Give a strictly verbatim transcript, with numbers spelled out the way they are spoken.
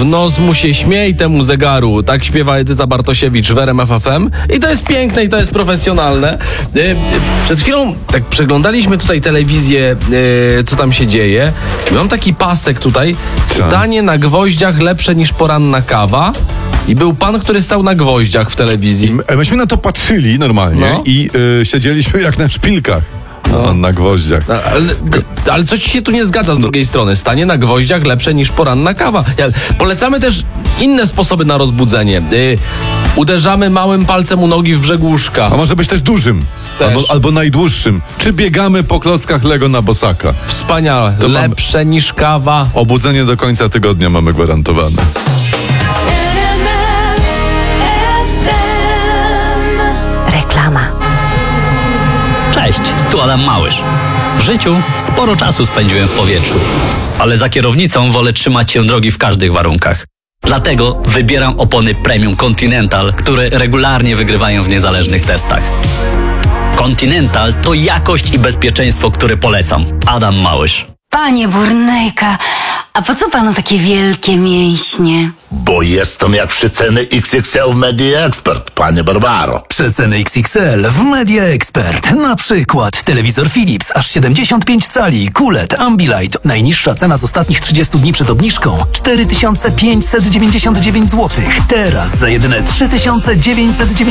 W nos mu się śmiej temu zegaru. Tak śpiewa Edyta Bartosiewicz w R M F F M. I to jest piękne i to jest profesjonalne. Przed chwilą tak przeglądaliśmy tutaj telewizję, co tam się dzieje. I mam taki pasek tutaj. Zdanie na gwoździach lepsze niż poranna kawa. I był pan, który stał na gwoździach w telewizji. My, myśmy na to patrzyli normalnie no. i y, siedzieliśmy jak na szpilkach. No. Na gwoździach. No, ale, ale coś ci się tu nie zgadza z drugiej strony. Stanie na gwoździach lepsze niż poranna kawa. Ja, polecamy też inne sposoby na rozbudzenie. Yy, uderzamy małym palcem u nogi w brzeg łóżka. A może być też dużym. Też. Albo, albo najdłuższym. Czy biegamy po klockach Lego na bosaka. Wspaniałe. To lepsze mamy... niż kawa. Obudzenie do końca tygodnia mamy gwarantowane. Reklama. Cześć, tu Adam Małysz. W życiu sporo czasu spędziłem w powietrzu, ale za kierownicą wolę trzymać się drogi w każdych warunkach. Dlatego wybieram opony Premium Continental, które regularnie wygrywają w niezależnych testach. Continental to jakość i bezpieczeństwo, które polecam. Adam Małysz. Panie Burnejka, a po co panu takie wielkie mięśnie? Bo jestem jak przeceny X X L w Media Expert, panie Barbaro. Przeceny X X L w Media Expert. Na przykład telewizor Philips aż siedemdziesiąt pięć cali, Q L E D, Ambilight. Najniższa cena z ostatnich trzydziestu dni przed obniżką cztery tysiące pięćset dziewięćdziesiąt dziewięć złotych. Teraz za jedyne trzy tysiące dziewięćset dziewięćdziesiąt